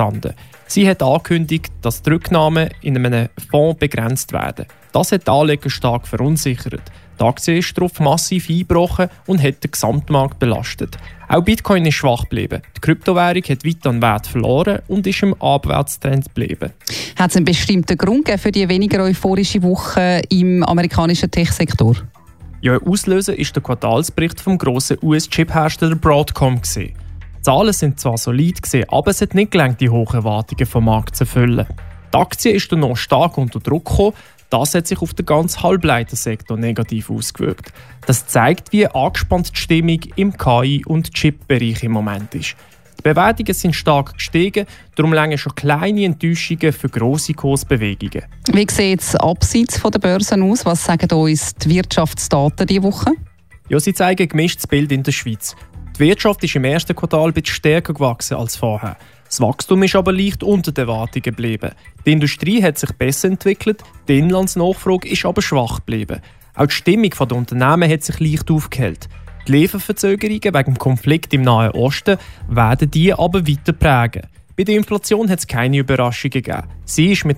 einverstanden. Sie hat angekündigt, dass die Rücknahmen in einem Fonds begrenzt werden. Das hat die Anleger stark verunsichert. Die Aktie ist darauf massiv eingebrochen und hat den Gesamtmarkt belastet. Auch Bitcoin ist schwach geblieben. Die Kryptowährung hat weiter an Wert verloren und ist im Abwärtstrend geblieben. Hat es einen bestimmten Grund für die weniger euphorische Woche im amerikanischen Tech-Sektor? Ja, Auslöser ist der Quartalsbericht vom grossen US-Chip-Hersteller Broadcom gewesen. Die Zahlen sind zwar solid gewesen, aber es hat nicht gelangt, die hohen Erwartungen vom Markt zu erfüllen. Die Aktie ist dann noch stark unter Druck gekommen. Das hat sich auf den ganzen Halbleitersektor negativ ausgewirkt. Das zeigt, wie angespannt die Stimmung im KI- und Chip-Bereich im Moment ist. Die Bewertungen sind stark gestiegen, darum lange schon kleine Enttäuschungen für grosse Kursbewegungen. Wie sieht es abseits der Börsen aus? Was sagen uns die Wirtschaftsdaten diese Woche? Ja, sie zeigen ein gemischtes Bild in der Schweiz. Die Wirtschaft ist im ersten Quartal ein bisschen stärker gewachsen als vorher. Das Wachstum ist aber leicht unter den Erwartungen geblieben. Die Industrie hat sich besser entwickelt, die Inlandsnachfrage ist aber schwach geblieben. Auch die Stimmung der Unternehmen hat sich leicht aufgehellt. Die Lieferverzögerungen wegen dem Konflikt im Nahen Osten werden die aber weiter prägen. Bei der Inflation hat es keine Überraschungen gegeben. Sie ist mit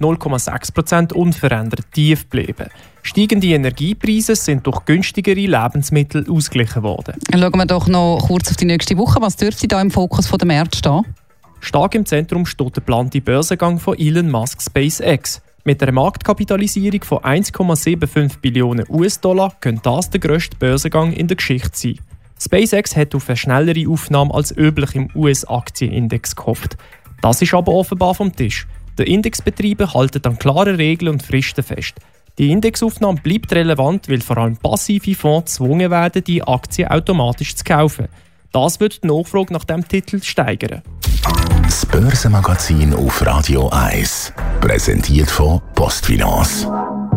0,6% unverändert tief geblieben. Steigende Energiepreise sind durch günstigere Lebensmittel ausgeglichen worden. Schauen wir doch noch kurz auf die nächste Woche. Was dürfte da im Fokus der Märkte stehen? Stark im Zentrum steht der geplante Börsengang von Elon Musk SpaceX. Mit einer Marktkapitalisierung von 1,75 Billionen US-Dollar könnte das der grösste Börsengang in der Geschichte sein. SpaceX hat auf eine schnellere Aufnahme als üblich im US-Aktienindex gehofft. Das ist aber offenbar vom Tisch. Der Indexbetreiber hält an klare Regeln und Fristen fest. Die Indexaufnahme bleibt relevant, weil vor allem passive Fonds gezwungen werden, die Aktien automatisch zu kaufen. Das wird die Nachfrage nach diesem Titel steigern. Das Börsenmagazin auf Radio 1. Präsentiert von Postfinance.